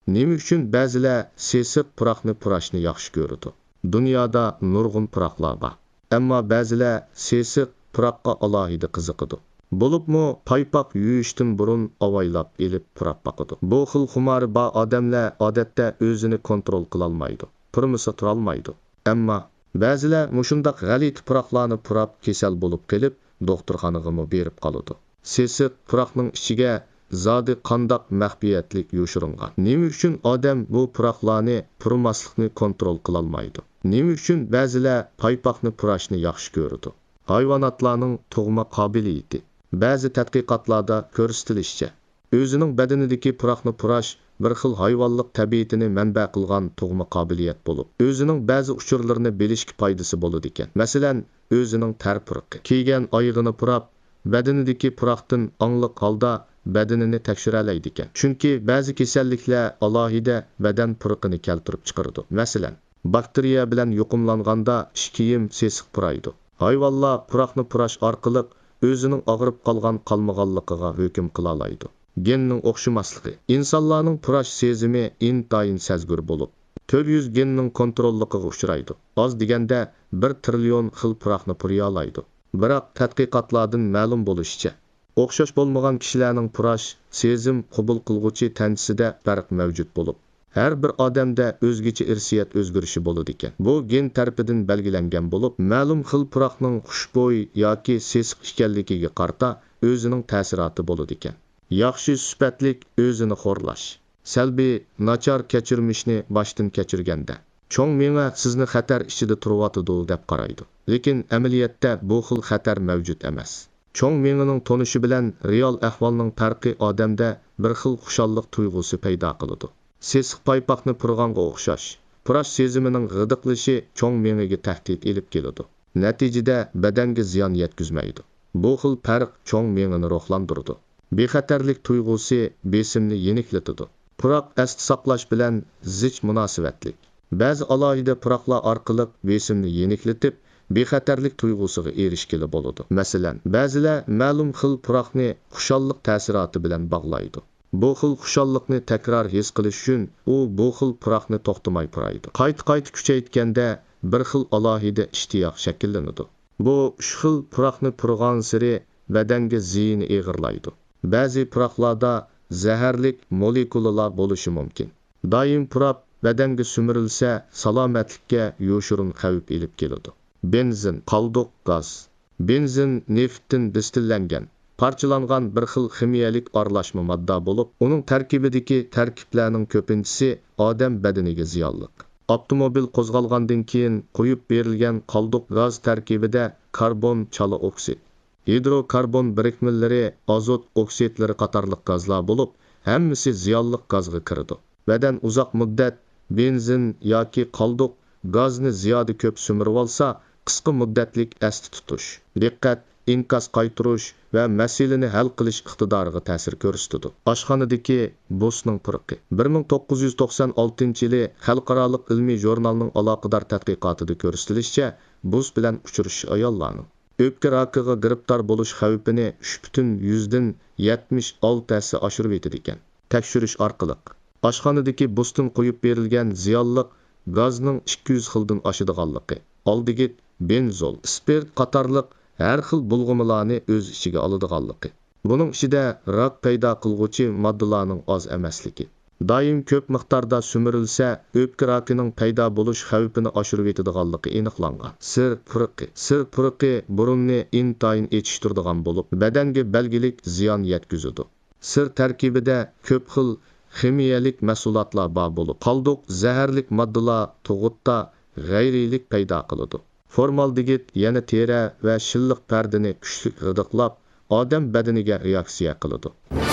Nima uchun ba'zilar sesiq puroqni purashni yaxshi ko'radi? Dunyoda nurg'un puroqlar bor. Ammo ba'zilar sesiq puroqqa alohida qiziqadi. Bo'libmi paypoq yuyishdan burun avaylab elib purab boqadi. Bu xil xumori bor odamlar odatda o'zini kontrol qila olmaydi. Purmasa turolmaydi. Ammo ba'zilar mushundaq g'alit puroqlarni purab kasal bo'lib kelib, doktorxonaga berib qoladi. Sesiq puroqning ichiga zodi qandoq maxfiyatlik yoshiringan. Nima uchun odam bu puroqlarni purmaslikni kontrol qila olmaydi? Nima uchun ba'zilar paypoqni purashni yaxshi ko'radi? Hayvonotlarning tug'ma qobiliyati. Ba'zi tadqiqotlarda ko'rsatilishicha, o'zining badanidagi puroqni purash bir xil hayvonlik tabiatini manba qilgan tug'ma qobiliyat bo'lib, o'zining ba'zi uchurlarini bilishga foydasi bo'ladi ekan. Masalan, o'zining tarpurqi, kiygan oyog'ini purab, badanidagi puroqdan onglik holda badanini tekshira oladi ekan. Chunki ba'zi kasalliklar alohida badan puruqini keltirib chiqaradi. Masalan, bakteriya bilan yuqumlanganda kiyim sesiq puraydi. Hayvonlar puroqni purash orqali o'zining og'rib qolgan qolmaganligiga hukm qila oladi. Genning o'xshamasligi. Insonlarning purash sezimi intayin sezgur bo'lib, 400 genning kontrolligiga uchraydi. Oz deganda 1 trillion xil puroqni puriya oladi. Biroq tadqiqotlardan ma'lum bo'lishicha, o'xshash bo'lmagan kishilarning purash sezim qabul qilguvchi tansida farq mavjud bo'lib, har bir odamda o'zgacha irsiyat o'zgarishi bo'ladi ekan. Bu gen tarafidan belgilangan bo'lib, ma'lum xil puroqning xushbo'y yoki sesiq ekanligiga qarata o'zining ta'siroti bo'ladi ekan. Yaxshi sifatlik o'zini xo'rlash. Salbiy, nachar kechirmishni boshdan kechirganda, cho'ng miya sizni xatar ichida turyotidi deb qaraydi. Lekin amaliyotda bu xil xatar mavjud emas. Cho'ng miyaning tonishi bilan real ahvolning farqi odamda bir xil xushallik tuyg'usi paydo qiladi. Sesiq paypoqni purganga o'xshash. Purash sezimining g'idiqlishi cho'ng miyaga tahdid elib keladi. Natijada badanga ziyon yetkazmaydi. Bu xil farq cho'ng miyani ruhlantiradi. Bexatarlik tuyg'usi besimni yeniklatadi. Puroq asti saqlash bilan zich munosabatlik. Ba'zi alohida puroqlar orqali besimni yeniklatib, bexatarlik tuyg'usiga erishgili bo'ladi. Masalan, ba'zilar ma'lum xil puroqni xushallik ta'siroti bilan bog'laydi. Bu xil xushallikni takror his qilish uchun u bu xil puroqni to'xtamay puraydi. Qayta kuchaytganda bir xil alohida ishtiyoq shakllanadi. Bu shu xil puroqni purgan siri badanga ziyni eg'irlaydi. Ba'zi puroqlarda zaharlik molekulalar bo'lishi mumkin. Doim purab badanga sumirilsa, salomatlikka yoshirin xavf elib keladi. Benzin, qalduq gaz. Benzin neftdan distillangan, parchalangan bir xil ximiyalik aralashma modda bo'lib, uning tarkibidagi tarkiblarning ko'pinchisi odam badaniga ziyonli. Avtomobil qo'zg'algandan keyin qo'yib berilgan qalduq gaz tarkibida karbon chala oksid, hidrokarbon birikmalari, azot oksidlari qatorliq gazlar bo'lib, hammasi ziyonli gazga kiradi. Badan uzoq muddat benzin yoki qalduq gazni ziyoda ko'p sumirib olsa, qisqa muddatlik asti tutish, diqqat, inkas qaytirish va masalani hal qilish iqtidoriga ta'sir ko'rsatadi. Oshxonadagi Bosning puruqi. 1996-yili Xalqaro ilmiy jurnalning aloqador tadqiqotida ko'rsatilishicha, buz bilan uchrashish ayollarning o'pka rakiga giribtor bo'lish xavfini 3.76 oshirib yetadi ekan. Tekshirish orqali oshxonadagi buzdan qo'yib berilgan ziyonli gazning 200 xildan oshadiganligi, oldiga benzol, spirt qatorliq har xil bulg'umalarni o'z ichiga oladiganligi. Buning ichida rak paydo qilguvchi moddalarning oz emasligi. Doim ko'p miqdorda sumirilsa, o'pka rakining paydo bo'lish xavfini oshirib yetadiganligi aniqlangan. Sir puruqi burunni intayin etishtiradigan bo'lib, badanga belgilik ziyon yetkazadi. Sir tarkibida ko'p xil ximiyalik mahsulotlar bor bo'lib, qalduq zaharlik moddalar tug'utda g'ayriylik paydo qiladi. Formaldegid yana teri va shilliq pardani kuchli g'idiqlab, odam badaniga reaksiya qiladi.